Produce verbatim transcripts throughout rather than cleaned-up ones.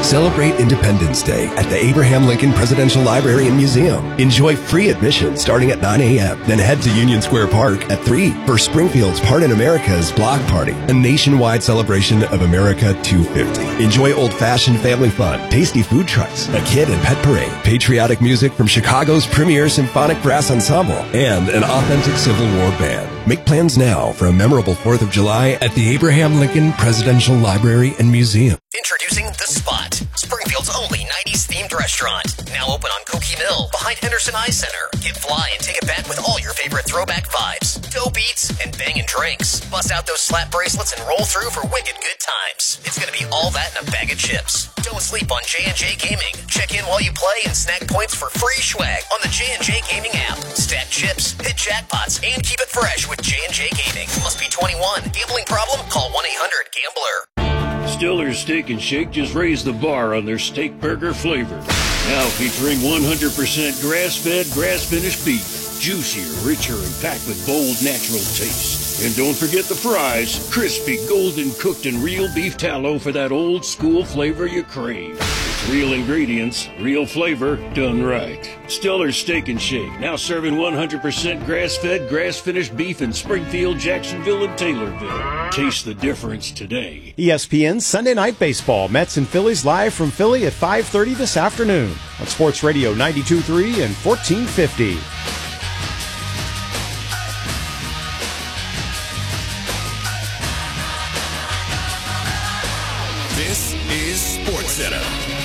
Celebrate Independence Day at the Abraham Lincoln Presidential Library and Museum. Enjoy free admission starting at nine a.m. Then head to Union Square Park at three for Springfield's Part in America's Block Party, a nationwide celebration of America two fifty. Enjoy old-fashioned family fun, tasty food trucks, a kid and pet parade, patriotic music from Chicago's premier symphonic brass ensemble, and an authentic Civil War band. Make plans now for a memorable fourth of July at the Abraham Lincoln Presidential Library and Museum. Introducing The Spot, Springfield's only nineties-themed restaurant. Now open on Cokie Mill, behind Henderson Eye Center. Get fly and take it back with all your favorite throwback vibes. Dope eats and bangin' drinks. Bust out those slap bracelets and roll through for wicked good times. It's gonna be all that and a bag of chips. Don't sleep on J and J Gaming. Check in while you play and snag points for free swag on the J and J Gaming app. Stack chips, hit jackpots, and keep it fresh with J and J Gaming. Must be twenty-one. Gambling problem? Call one eight hundred gambler. Stiller's Steak and Shake just raised the bar on their steak burger flavor. Now featuring one hundred percent grass-fed, grass-finished beef. Juicier, richer, and packed with bold, natural taste. And don't forget the fries. Crispy, golden cooked, and real beef tallow for that old school flavor you crave. It's real ingredients, real flavor, done right. Stiller's Steak and Shake, now serving one hundred percent grass-fed, grass-finished beef in Springfield, Jacksonville, and Taylorville. Taste the difference today. E S P N Sunday Night Baseball. Mets and Phillies live from Philly at five thirty this afternoon on Sports Radio ninety-two point three and fourteen fifty. This is SportsCenter.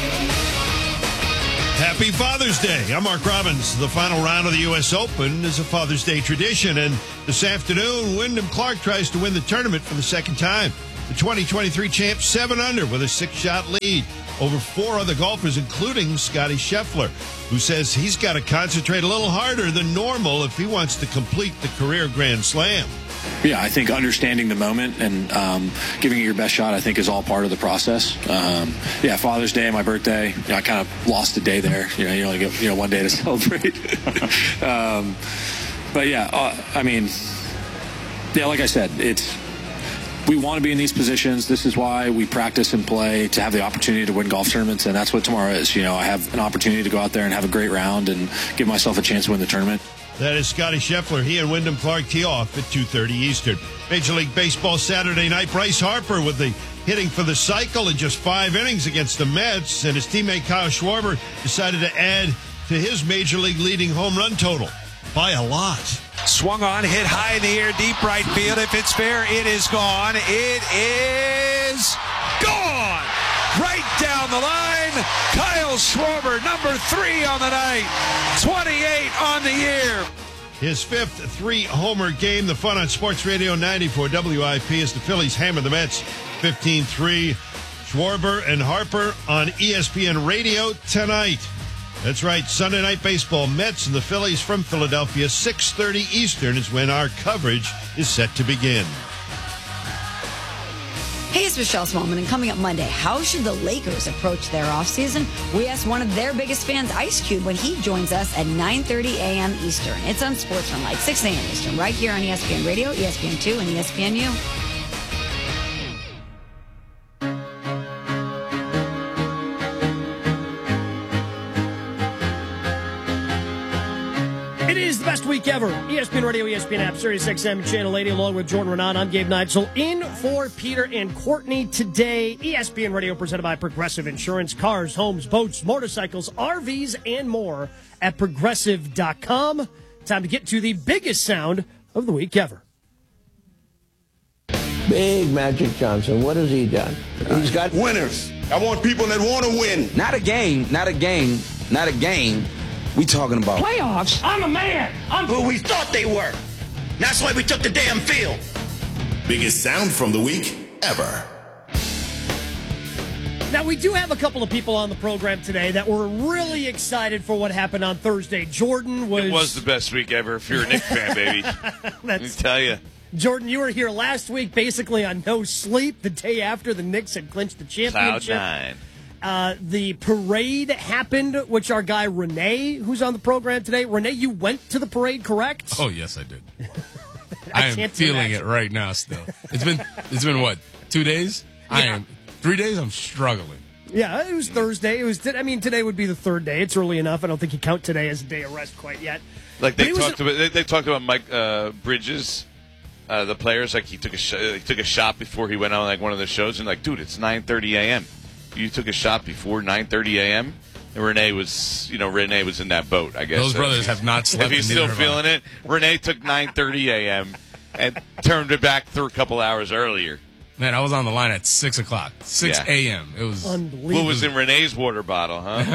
Happy Father's Day. I'm Mark Robbins. The final round of the U S Open is a Father's Day tradition, and this afternoon, Wyndham Clark tries to win the tournament for the second time. The twenty twenty-three champ seven under with a six-shot lead over four other golfers, including Scottie Scheffler, who says he's got to concentrate a little harder than normal if he wants to complete the career Grand Slam. Yeah, I think understanding the moment and um, giving it your best shot, I think, is all part of the process. Um, yeah, Father's Day, my birthday, you know, I kind of lost a day there. You know, you only get you know one day to celebrate. um, but yeah, uh, I mean, yeah, like I said, it's we want to be in these positions. This is why we practice and play to have the opportunity to win golf tournaments, and that's what tomorrow is. You know, I have an opportunity to go out there and have a great round and give myself a chance to win the tournament. That is Scottie Scheffler. He and Wyndham Clark tee off at two thirty Eastern. Major League Baseball Saturday night. Bryce Harper with the hitting for the cycle in just five innings against the Mets. And his teammate Kyle Schwarber decided to add to his Major League leading home run total by a lot. Swung on, hit high in the air, deep right field. If it's fair, it is gone. It is gone! Right down the line, Kyle Schwarber, number three on the night, twenty-eight on the year. His fifth three-homer game. The fun on Sports Radio ninety-four W I P as the Phillies hammer the Mets fifteen three. Schwarber and Harper on E S P N Radio tonight. That's right, Sunday Night Baseball. Mets and the Phillies from Philadelphia. six thirty Eastern is when our coverage is set to begin. Hey, it's Michelle Smallman, and coming up Monday, how should the Lakers approach their offseason? We asked one of their biggest fans, Ice Cube, when he joins us at nine thirty a.m. Eastern. It's on Sportsman, six a.m. Eastern, right here on E S P N Radio, E S P N two, and E S P N U. It is the best week ever. E S P N Radio, E S P N app, Sirius X M, Channel eighty, along with Jordan Renan. I'm Gabe Neitzel, in for Peter and Courtney today. E S P N Radio presented by Progressive Insurance. Cars, homes, boats, motorcycles, R Vs, and more at Progressive dot com. Time to get to the biggest sound of the week ever. Big Magic Johnson, what has he done? He's got winners. I want people that want to win. Not a game, not a game, not a game. We talking about playoffs. I'm a man. I'm who we thought they were. That's why we took the damn field. Biggest sound from the week ever. Now, we do have a couple of people on the program today that were really excited for what happened on Thursday. Jordan was... It was the best week ever if you're a Knicks fan, baby. Let me tell you. Jordan, you were here last week basically on no sleep the day after the Knicks had clinched the championship. Cloud nine. Uh, the parade happened, which our guy Renee, who's on the program today. Renee, you went to the parade, correct? Oh, yes, I did. I, I am feeling imagine. it right now still. It's been, it's been what, two days? Yeah. I am, three days, I'm struggling. Yeah, it was Thursday. It was. I mean, today would be the third day. It's early enough. I don't think you count today as a day of rest quite yet. Like they But it was talked about, they, they talked about Mike uh, Bridges, uh, the players. Like he took a sh- he took a shot before he went on like one of the shows, and like, dude, it's nine thirty a.m. You took a shot before nine thirty a.m. And Renee was, you know, Renee was in that boat. I guess those brothers have not slept. If he's still feeling it, Renee took nine thirty a.m. and turned it back through a couple hours earlier. Man, I was on the line at six o'clock, six a.m. It was unbelievable. What was in Renee's water bottle, huh?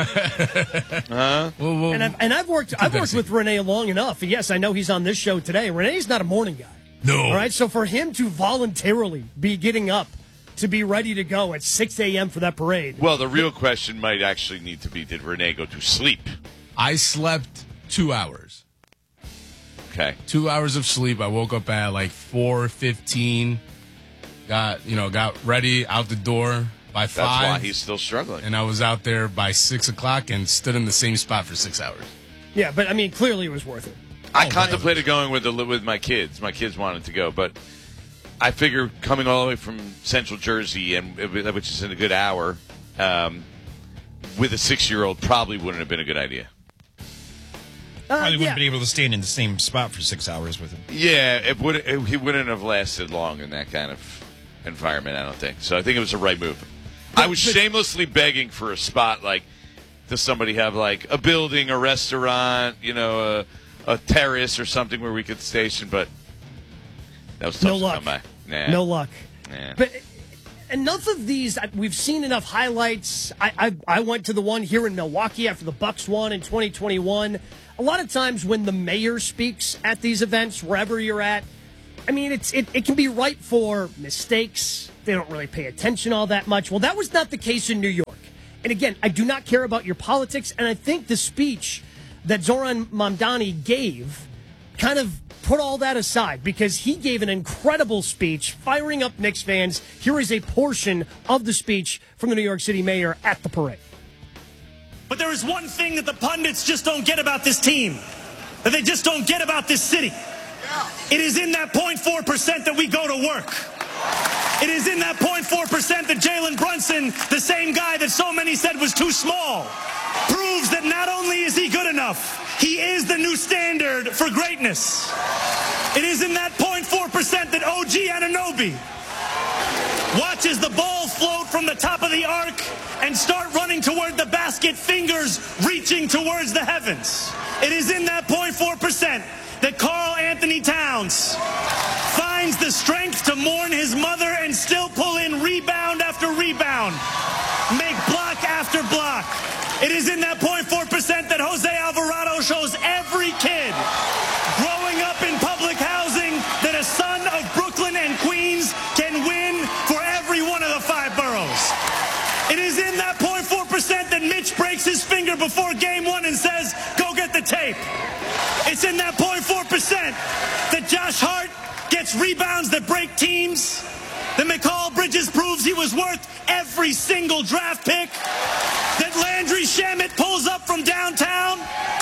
huh? Well, well, and I've, and I've worked I've worked with Renee long enough. Yes, I know he's on this show today. Renee's not a morning guy. No. All right, so for him to voluntarily be getting up to be ready to go at six a.m. for that parade. Well, the real question might actually need to be, did Renee go to sleep? I slept two hours. Okay. Two hours of sleep. I woke up at like four fifteen. Got, you know, got ready, out the door by five. That's why he's still struggling. And I was out there by six o'clock and stood in the same spot for six hours. Yeah, but, I mean, clearly it was worth it. I oh, contemplated man. going with the with my kids. My kids wanted to go, but I figure coming all the way from Central Jersey, and which is in a good hour, um, with a six-year-old probably wouldn't have been a good idea. Uh, probably wouldn't yeah. have been able to stand in the same spot for six hours with him. Yeah, it would. It, he wouldn't have lasted long in that kind of environment, I don't think. So I think it was the right move. I was shamelessly begging for a spot, like, does somebody have, like, a building, a restaurant, you know, a, a terrace or something where we could station, but that was tough no to luck. come by. Nah. No luck. Nah. But enough of these. We've seen enough highlights. I, I I went to the one here in Milwaukee after the Bucks won in twenty twenty-one. A lot of times when the mayor speaks at these events, wherever you're at, I mean, it's it, it can be ripe for mistakes. They don't really pay attention all that much. Well, that was not the case in New York. And again, I do not care about your politics. And I think the speech that Zoran Mamdani gave kind of put all that aside, because he gave an incredible speech firing up Knicks fans. Here is a portion of the speech from the New York City mayor at the parade. But there is one thing that the pundits just don't get about this team, that they just don't get about this city. It is in that zero point four percent that we go to work. It is in that zero point four percent that Jalen Brunson, the same guy that so many said was too small, proves that not only is he good enough, he is the new standard for greatness. It is in that zero point four percent that O G Anunoby watches the ball float from the top of the arc and start running toward the basket, fingers reaching towards the heavens. It is in that zero point four percent that Karl Anthony Towns finds the strength to mourn his mother and still pull in rebound after rebound, make block after block. It is in that zero point four percent that Jose Alvarado shows every kid growing up in public housing that a son of Brooklyn and Queens can win for every one of the five boroughs. It is in that zero point four percent that Mitch breaks his finger before game one and says, go get the tape. It's in that zero point four percent that Josh Hart gets rebounds that break teams, that McCall Bridges proves he was worth every single draft pick, that Landry Shamet pulls up from downtown,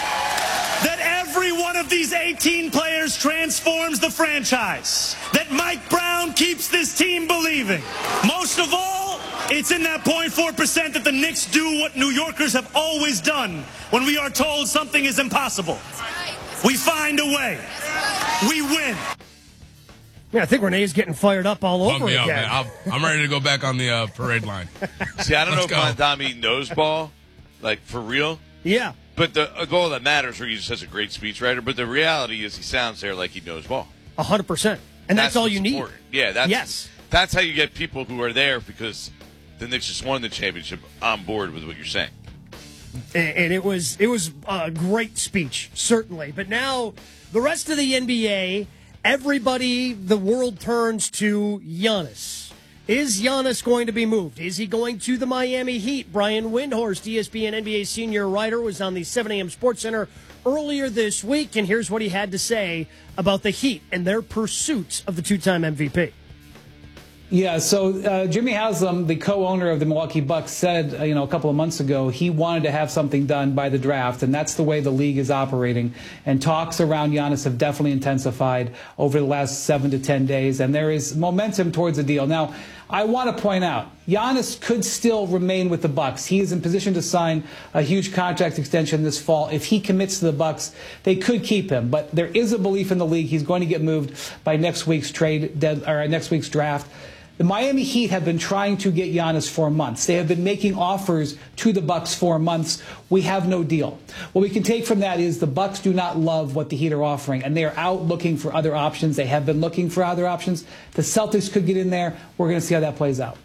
that every one of these eighteen players transforms the franchise, that Mike Brown keeps this team believing. Most of all, it's in that zero point four percent that the Knicks do what New Yorkers have always done when we are told something is impossible. We find a way. We win. Yeah, I think Renee's getting fired up all Pump over me again. up, man. I'll, I'm ready to go back on the uh, parade line. See, I don't Let's know if go. Mamdani knows ball, like, for real. Yeah. But the all that matters, where he's just a great speechwriter. But the reality is, he sounds there like he knows ball. A hundred percent, and that's, That's all what's you need. important. Yeah, that's yes. That's how you get people who are there because the Knicks just won the championship on board with what you're saying. And, and it was it was a great speech, certainly. But now the rest of the N B A, everybody, the world turns to Giannis. Is Giannis going to be moved? Is he going to the Miami Heat? Brian Windhorst, E S P N N B A senior writer, was on the seven a.m. Sports Center earlier this week, and here's what he had to say about the Heat and their pursuit of the two-time M V P. Yeah, so uh, Jimmy Haslam, the co-owner of the Milwaukee Bucks, said uh, you know a couple of months ago he wanted to have something done by the draft, and that's the way the league is operating. And talks around Giannis have definitely intensified over the last seven to ten days, and there is momentum towards a deal. Now, I want to point out, Giannis could still remain with the Bucks. He is in position to sign a huge contract extension this fall. If he commits to the Bucks, they could keep him. But there is a belief in the league he's going to get moved by next week's trade dead, or next week's draft. The Miami Heat have been trying to get Giannis for months. They have been making offers to the Bucks for months. We have no deal. What we can take from that is the Bucks do not love what the Heat are offering, and they are out looking for other options. They have been looking for other options. The Celtics could get in there. We're going to see how that plays out.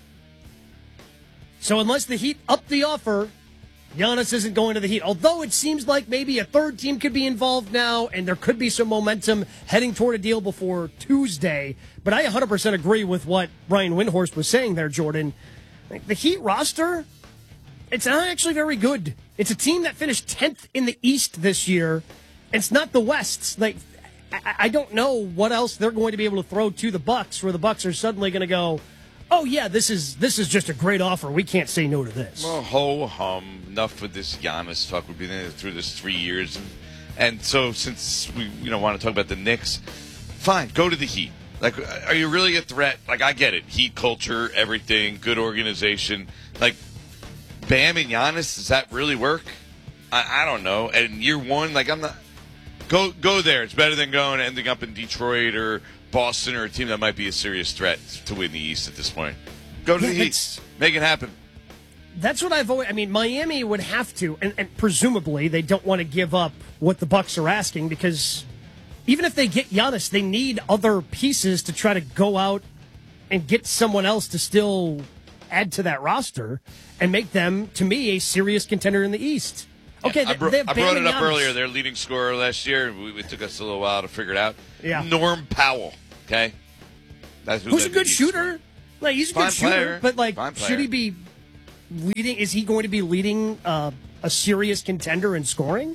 So unless the Heat up the offer, Giannis isn't going to the Heat. Although it seems like maybe a third team could be involved now, and there could be some momentum heading toward a deal before Tuesday. But I one hundred percent agree with what Brian Windhorst was saying there, Jordan. The Heat roster, it's not actually very good. It's a team that finished tenth in the East this year. It's not the West. Like, I, I don't know what else they're going to be able to throw to the Bucks, where the Bucks are suddenly going to go, oh, yeah, this is this is just a great offer. We can't say no to this. Well, ho-hum. Enough with this Giannis talk. We've been in through this three years. And, and so since we you know want to talk about the Knicks, fine, go to the Heat. Like, are you really a threat? Like, I get it. Heat culture, everything, good organization. Like, Bam and Giannis, does that really work? I, I don't know. And year one, like, I'm not. Go, go there. It's better than going ending up in Detroit or Boston or a team that might be a serious threat to win the East at this point. Go to yeah, the Heat. Make it happen. That's what I've always. I mean, Miami would have to, and, and presumably they don't want to give up what the Bucks are asking, because even if they get Giannis, they need other pieces to try to go out and get someone else to still add to that roster and make them, to me, a serious contender in the East. Okay, yeah, I, bro- they have I brought it up Giannis. earlier. Their leading scorer last year. We, it took us a little while to figure it out. Yeah, Norm Powell. Okay, that's who's a good shooter. Like, he's a Fine good shooter, player. but like, Fine should he be leading? Is he going to be leading uh, a serious contender in scoring?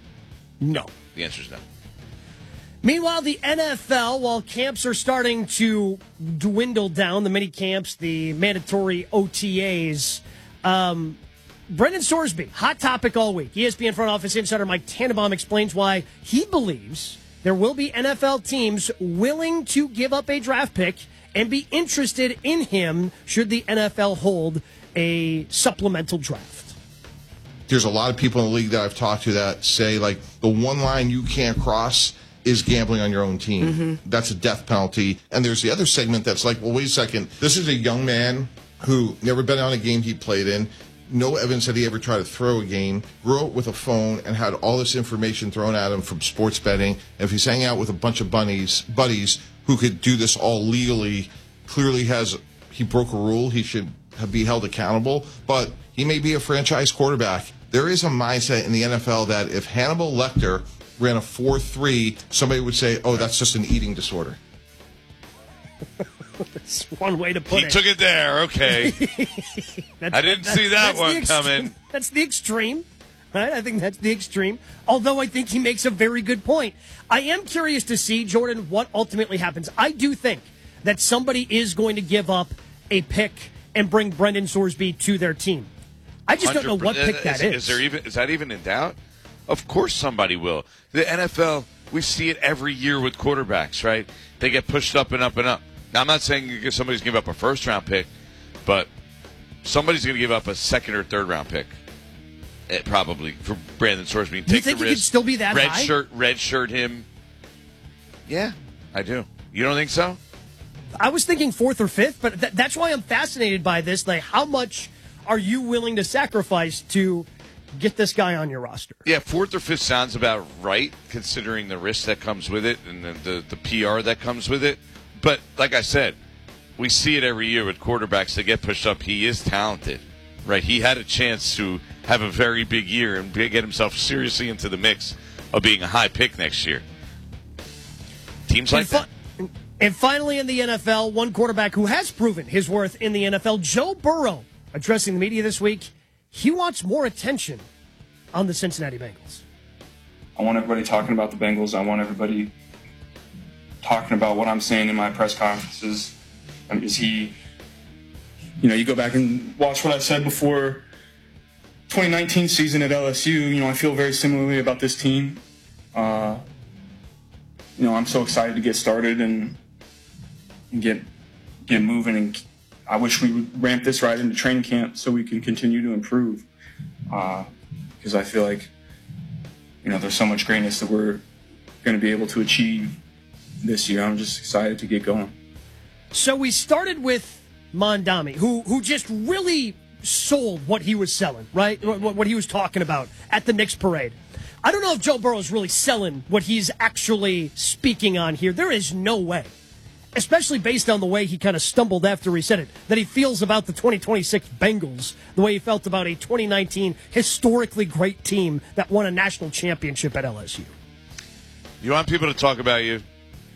No. The answer is no. Meanwhile, the N F L, while camps are starting to dwindle down, the mini camps, the mandatory O T As, um, Brendan Sorsby, hot topic all week. E S P N front office insider Mike Tannenbaum explains why he believes there will be N F L teams willing to give up a draft pick and be interested in him should the N F L hold a supplemental draft. There's a lot of people in the league that I've talked to that say, like, the one line you can't cross is gambling on your own team. Mm-hmm. That's a death penalty. And there's the other segment that's like, well, wait a second. This is a young man who never been on a game he played in. No evidence that he ever tried to throw a game, grew up with a phone, and had all this information thrown at him from sports betting. And if he's hanging out with a bunch of bunnies, buddies who could do this all legally, clearly has he broke a rule. He should be held accountable. But he may be a franchise quarterback. There is a mindset in the N F L that if Hannibal Lecter ran a four three, somebody would say, oh, that's just an eating disorder. That's one way to put he it. He took it there. Okay. I didn't see that one coming. That's the extreme. Right? I think that's the extreme. Although I think he makes a very good point. I am curious to see, Jordan, what ultimately happens. I do think that somebody is going to give up a pick and bring Brendan Sorsby to their team. I just don't know what pick that is. Is there even is that even in doubt? Of course somebody will. The N F L, we see it every year with quarterbacks, right? They get pushed up and up and up. Now, I'm not saying somebody's going to give up a first-round pick, but somebody's going to give up a second or third-round pick, it, probably, for Brandon Sorsby. Take you think the he risk. could still be that red high? Shirt, red shirt him. Yeah, I do. You don't think so? I was thinking fourth or fifth, but th- that's why I'm fascinated by this. Like, how much are you willing to sacrifice to get this guy on your roster? Yeah, fourth or fifth sounds about right, considering the risk that comes with it and the, the, the P R that comes with it. But like I said, we see it every year with quarterbacks that get pushed up. He is talented, right? He had a chance to have a very big year and get himself seriously into the mix of being a high pick next year. Teams like and fi- that. And finally in the N F L, one quarterback who has proven his worth in the N F L, Joe Burrow, addressing the media this week. He wants more attention on the Cincinnati Bengals. I want everybody talking about the Bengals. I want everybody talking about what I'm saying in my press conferences. I mean, is he, you know, you go back and watch what I said before twenty nineteen season at L S U. You know, I feel very similarly about this team. Uh, you know, I'm so excited to get started and, and get get moving and I wish we would ramp this right into training camp so we can continue to improve. Because uh, I feel like, you know, there's so much greatness that we're going to be able to achieve this year. I'm just excited to get going. So we started with Mondami, who who just really sold what he was selling, right? What, what he was talking about at the Knicks parade. I don't know if Joe Burrow is really selling what he's actually speaking on here. There is no way, especially based on the way he kind of stumbled after he said it, that he feels about the twenty twenty-six Bengals the way he felt about a twenty nineteen historically great team that won a national championship at L S U. You want people to talk about you?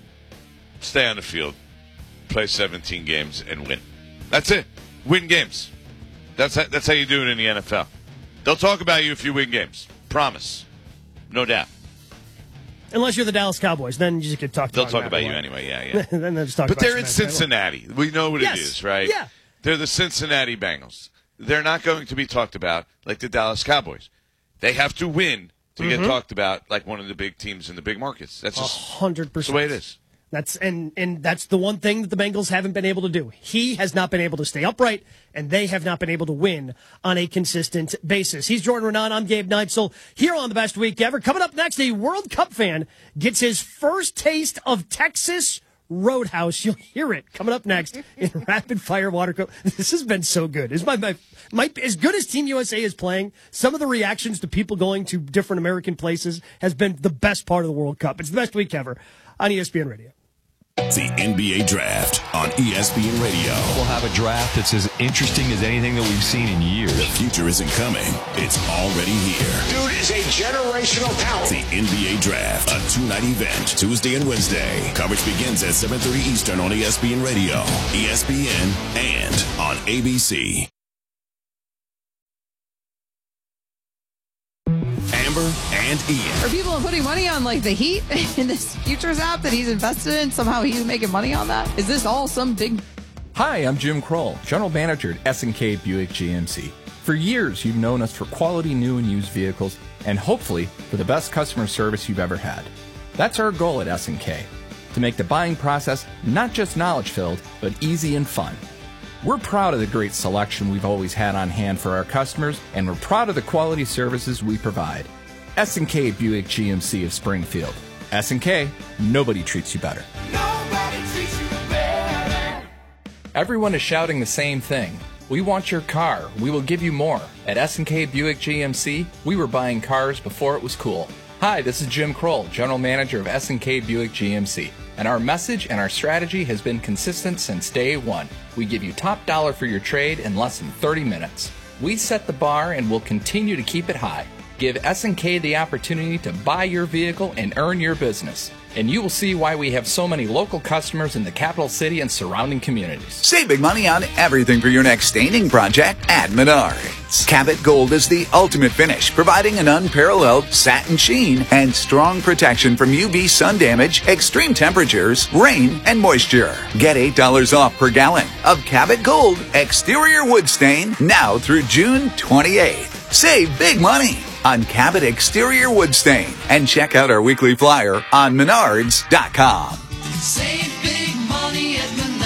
Stay on the field, play seventeen games, and win. That's it. Win games. That's how, that's how you do it in the N F L. They'll talk about you if you win games. Promise. No doubt. Unless you're the Dallas Cowboys, then you just get talked They'll about. They'll talk about you anyway, yeah, yeah. Then they'll just talk but about they're in Cincinnati. We know what yes. it is, right? Yeah. They're the Cincinnati Bengals. They're not going to be talked about like the Dallas Cowboys. They have to win to mm-hmm. get talked about like one of the big teams in the big markets. That's just one hundred percent. the way it is. That's and and that's the one thing that the Bengals haven't been able to do. He has not been able to stay upright, and they have not been able to win on a consistent basis. He's Jordan Renan. I'm Gabe Neitzel here on the Best Week Ever. Coming up next, a World Cup fan gets his first taste of Texas Roadhouse. You'll hear it coming up next in Rapid Fire Water Cup. This has been so good. It's my, my, my, as good as Team U S A is playing, some of the reactions to people going to different American places has been the best part of the World Cup. It's the Best Week Ever on E S P N Radio. The N B A Draft on E S P N Radio. We'll have a draft that's as interesting as anything that we've seen in years. The future isn't coming. It's already here. Dude is a generational talent. The N B A Draft, a two-night event, Tuesday and Wednesday. Coverage begins at seven thirty Eastern on E S P N Radio, E S P N, and on A B C. Amber and Ian. Are people putting money on like the Heat in this futures app that he's invested in? Somehow he's making money on that? Is this all some big... Hi, I'm Jim Kroll, General Manager at S and K Buick G M C. For years, you've known us for quality new and used vehicles and hopefully for the best customer service you've ever had. That's our goal at S and K, to make the buying process not just knowledge-filled, but easy and fun. We're proud of the great selection we've always had on hand for our customers, and we're proud of the quality services we provide. S and K Buick G M C of Springfield. S and K, nobody treats you better. Nobody treats you better. Everyone is shouting the same thing. We want your car. We will give you more. At S and K Buick G M C, we were buying cars before it was cool. Hi, this is Jim Kroll, General Manager of S and K Buick G M C. And our message and our strategy has been consistent since day one. We give you top dollar for your trade in less than thirty minutes. We set the bar and will continue to keep it high. Give S and K the opportunity to buy your vehicle and earn your business. And you will see why we have so many local customers in the capital city and surrounding communities. Save big money on everything for your next staining project at Menards. Cabot Gold is the ultimate finish, providing an unparalleled satin sheen and strong protection from U V sun damage, extreme temperatures, rain, and moisture. Get eight dollars off per gallon of Cabot Gold exterior wood stain now through June twenty-eighth. Save big money on Cabot exterior wood stain, and check out our weekly flyer on menards dot com. Save big money at Menards.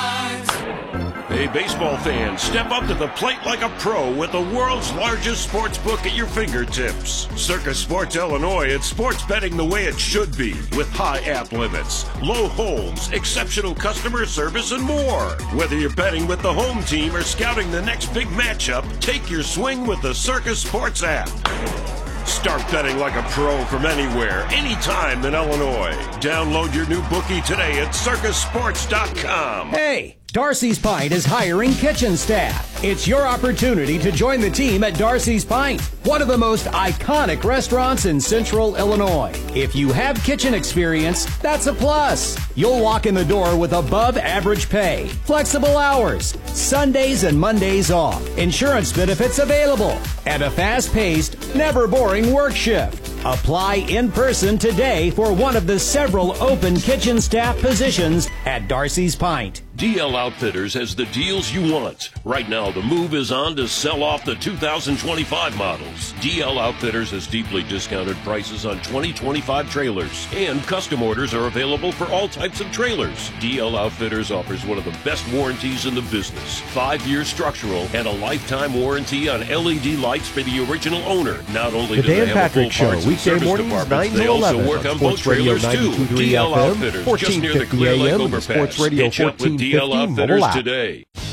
Hey, baseball fans, step up to the plate like a pro with the world's largest sports book at your fingertips. Circus Sports Illinois, it's sports betting the way it should be, with high app limits, low holds, exceptional customer service, and more. Whether you're betting with the home team or scouting the next big matchup, take your swing with the Circus Sports app. Start betting like a pro from anywhere, anytime in Illinois. Download your new bookie today at circus sports dot com. Hey, Darcy's Pint is hiring kitchen staff. It's your opportunity to join the team at Darcy's Pint, one of the most iconic restaurants in Central Illinois. If you have kitchen experience, that's a plus. You'll walk in the door with above average pay, flexible hours, Sundays and Mondays off, insurance benefits available, and a fast-paced, never boring work shift. Apply in person today for one of the several open kitchen staff positions at Darcy's Pint. D L Outfitters has the deals you want. Right now, the move is on to sell off the two thousand twenty-five models. D L Outfitters has deeply discounted prices on twenty twenty-five trailers, and custom orders are available for all types of trailers. D L Outfitters offers one of the best warranties in the business. Five-year structural and a lifetime warranty on L E D lights for the original owner. Not only The do they Dan have Patrick a full Show, parts and weekday service mornings, department, nine they to also eleven work on on boat Sports Radio trailers too. ninety-two point three D L F M, Outfitters, just fourteen near the fifty Clear Lake A M, overpass. Sports Radio Catch up with D L fourteen fifty Outfitters mobile app. today.